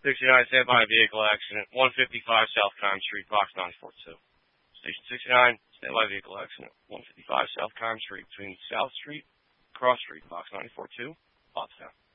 69, stand by vehicle accident. 155 South Kime Street, box 942. Station 69, stand by vehicle accident. 155 South Kime Street, between South Street, Cross Street, box 942, Pottstown.